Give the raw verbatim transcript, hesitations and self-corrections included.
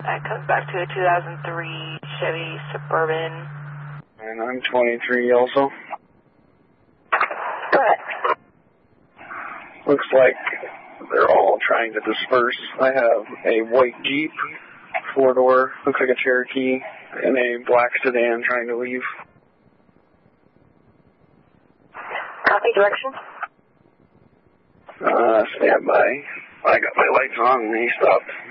That comes back to a two thousand three Chevy Suburban. And I'm twenty-three also. Go ahead. Looks like they're all trying to disperse. I have a white Jeep, four-door, looks like a Cherokee, and a black sedan trying to leave. Copy direction. Uh, stand by. I got my lights on and he stopped.